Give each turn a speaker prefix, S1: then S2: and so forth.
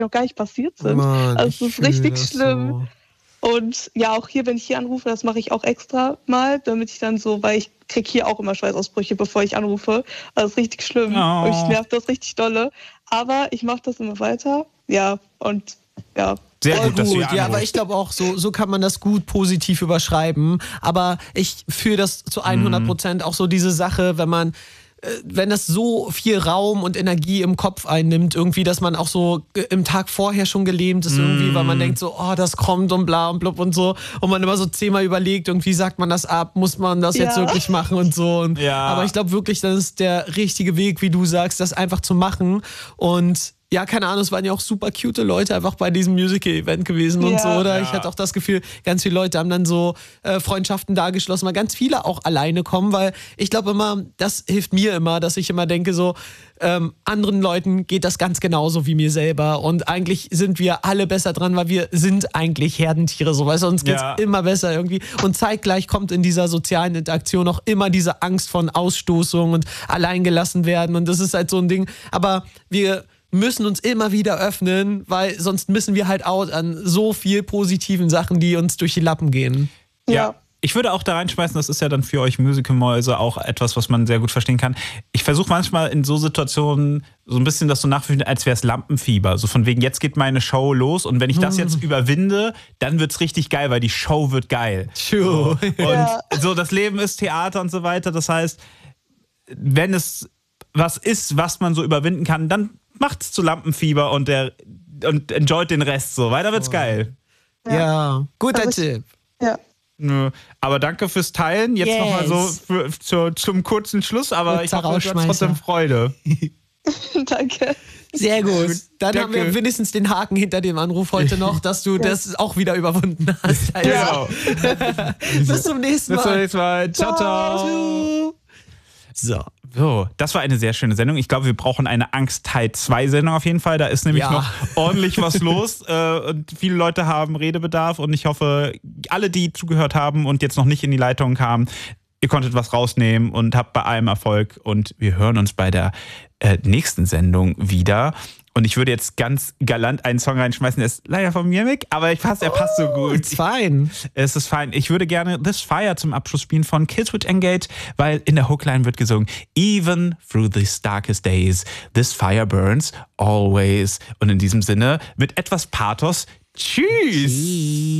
S1: noch gar nicht passiert sind.
S2: Mann,
S1: Also es ist richtig schlimm.
S2: So.
S1: Und ja, auch hier, wenn ich hier anrufe, das mache ich auch extra mal, damit ich dann so, weil ich kriege hier auch immer Schweißausbrüche, bevor ich anrufe. Also das ist richtig schlimm. Und ich nerv das richtig dolle. Aber ich mache das immer weiter. Ja, und ja.
S3: Sehr gut, dass du hier
S2: Ja,
S3: anrufst.
S2: aber ich glaube auch, so kann man das gut positiv überschreiben. Aber ich fühle das zu 100%. Auch so diese Sache, wenn das so viel Raum und Energie im Kopf einnimmt, irgendwie, dass man auch so im Tag vorher schon gelähmt ist irgendwie, weil man denkt so, oh, das kommt und bla und blub und so. Und man immer so 10-mal überlegt, irgendwie sagt man das ab, muss man das jetzt wirklich machen und so. Und, aber ich glaube wirklich, das ist der richtige Weg, wie du sagst, das einfach zu machen. Und ja, keine Ahnung, es waren ja auch super cute Leute einfach bei diesem Musical-Event gewesen und so, oder? Ich hatte auch das Gefühl, ganz viele Leute haben dann so Freundschaften da geschlossen, weil ganz viele auch alleine kommen, weil ich glaube immer, das hilft mir immer, dass ich immer denke so, anderen Leuten geht das ganz genauso wie mir selber und eigentlich sind wir alle besser dran, weil wir sind eigentlich Herdentiere, so, weißt du, uns geht's immer besser irgendwie und zeitgleich kommt in dieser sozialen Interaktion auch immer diese Angst von Ausstoßung und alleingelassen werden und das ist halt so ein Ding, aber wir müssen uns immer wieder öffnen, weil sonst missen wir halt out an so viel positiven Sachen, die uns durch die Lappen gehen.
S3: Ja. Ich würde auch da reinschmeißen, das ist ja dann für euch Musical-Mäuse auch etwas, was man sehr gut verstehen kann. Ich versuche manchmal in so Situationen so ein bisschen das so nachzufühlen, als wäre es Lampenfieber. So von wegen, jetzt geht meine Show los und wenn ich das jetzt überwinde, dann wird's richtig geil, weil die Show wird geil.
S2: True.
S3: Und so, das Leben ist Theater und so weiter. Das heißt, wenn es was ist, was man so überwinden kann, dann macht's zu Lampenfieber und enjoyt den Rest so. Weiter wird's geil.
S2: Ja, guter Tipp.
S1: Ja.
S3: Aber danke fürs Teilen. Jetzt nochmal so zum kurzen Schluss, aber ich hoffe, du hast trotzdem Freude.
S1: Danke.
S2: Sehr gut. Dann haben wir wenigstens den Haken hinter dem Anruf heute noch, dass du das auch wieder überwunden hast.
S3: Genau.
S2: Bis zum nächsten Mal.
S3: Bis zum nächsten Mal. Ciao, ciao. So, das war eine sehr schöne Sendung. Ich glaube, wir brauchen eine Angst-Teil 2 Sendung auf jeden Fall. Da ist nämlich noch ordentlich was los. Und viele Leute haben Redebedarf und ich hoffe, alle, die zugehört haben und jetzt noch nicht in die Leitung kamen, ihr konntet was rausnehmen und habt bei allem Erfolg. Und wir hören uns bei der nächsten Sendung wieder. Und ich würde jetzt ganz galant einen Song reinschmeißen, der ist leider von Mimik, aber er passt so gut.
S2: Ist fein.
S3: Es ist fein. Ich würde gerne This Fire zum Abschluss spielen von Killswitch Engage, weil in der Hookline wird gesungen, Even through these darkest days, this fire burns always. Und in diesem Sinne, mit etwas Pathos, tschüss.